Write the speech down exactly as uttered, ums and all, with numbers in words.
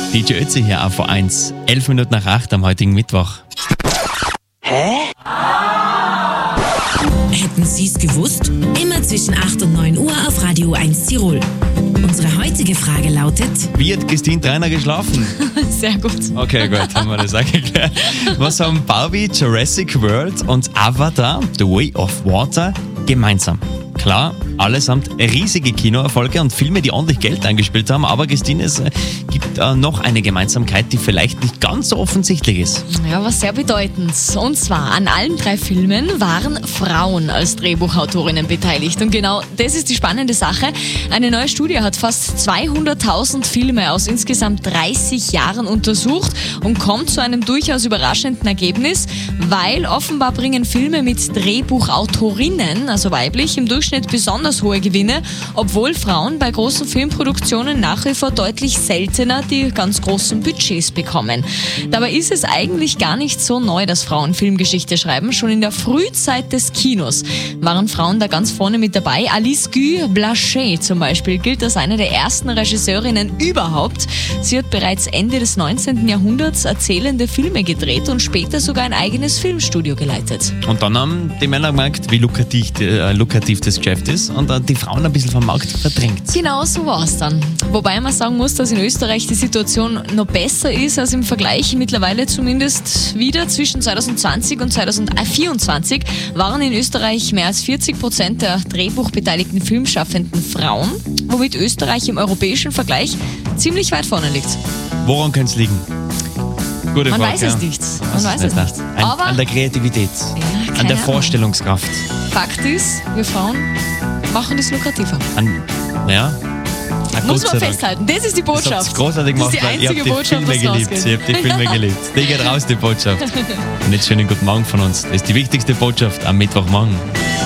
D J Ötzi hier auf V eins. Elf Minuten nach acht am heutigen Mittwoch. Hä? Hätten Sie es gewusst? Immer zwischen acht und neun Uhr auf Radio eins Tirol. Unsere heutige Frage lautet: Wie hat Christine Trainer geschlafen? Sehr gut. Okay, gut, haben wir das auch geklärt. Was haben Barbie, Jurassic World und Avatar, The Way of Water, gemeinsam? Klar, allesamt riesige Kinoerfolge und Filme, die ordentlich Geld eingespielt haben, aber Christine, es äh, gibt äh, noch eine Gemeinsamkeit, die vielleicht nicht ganz so offensichtlich ist. Ja, was sehr bedeutend. Und zwar an allen drei Filmen waren Frauen als Drehbuchautorinnen beteiligt. Und genau das ist die spannende Sache. Eine neue Studie hat fast zweihunderttausend Filme aus insgesamt dreißig Jahren untersucht und kommt zu einem durchaus überraschenden Ergebnis, weil offenbar bringen Filme mit Drehbuchautorinnen, also weiblich, im Durchschnitt besonders hohe Gewinne, obwohl Frauen bei großen Filmproduktionen nach wie vor deutlich seltener die ganz großen Budgets bekommen. Dabei ist es eigentlich gar nicht so neu, dass Frauen Filmgeschichte schreiben. Schon in der Frühzeit des Kinos waren Frauen da ganz vorne mit dabei. Alice Guy Blaché zum Beispiel gilt als eine der ersten Regisseurinnen überhaupt. Sie hat bereits Ende des neunzehnten Jahrhunderts erzählende Filme gedreht und später sogar ein eigenes Filmstudio geleitet. Und dann haben die Männer gemerkt, wie lukrativ, äh, lukrativ das Geschäft ist und äh, die Frauen ein bisschen vom Markt verdrängt. Genau so war es dann. Wobei man sagen muss, dass in Österreich die Situation noch besser ist als im Vergleich. Mittlerweile zumindest wieder zwischen zwanzig zwanzig und zwanzig vierundzwanzig waren in Österreich mehr als vierzig Prozent der drehbuchbeteiligten Filmschaffenden Frauen, womit Österreich im europäischen Vergleich ziemlich weit vorne liegt. Woran könnte es liegen? Gute Man Frage, weiß ja. es nicht. Man weiß es nicht. An, Aber an der Kreativität, Ja, an keine der Ahnung. Vorstellungskraft, Fakt ist, wir Frauen machen das lukrativer. an, naja, na, Muss Gott sei man Dank. festhalten. Das ist die Das habt Botschaft. ihr großartig Das gemacht, ist die weil ihr einzige habt die Botschaft, Filme was geliebt. rausgeht. Ihr habt die Filme geliebt. Die geht raus, die Botschaft. Und jetzt schönen guten Morgen von uns. Das ist die wichtigste Botschaft am Mittwochmorgen.